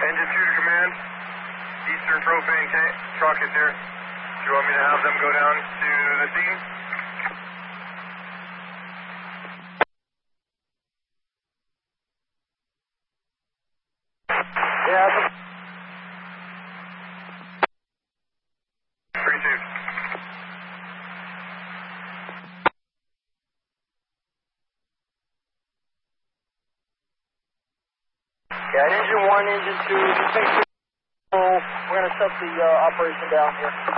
Engine 2 to command. Eastern propane truck is here. Do you want me to have them go down to the scene? Yeah. 3-2. Yeah, engine 1, engine 2, just make sure we're going to shut the operation down here.